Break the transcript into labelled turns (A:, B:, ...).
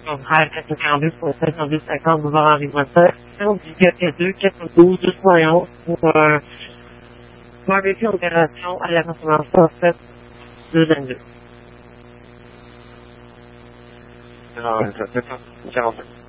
A: RFS 42 pour 750 boulevard Henri Boisseur. On dit 442 412 271 pour un barbecue opération à la consommation 7 222.
B: Non, c'est ça, 45.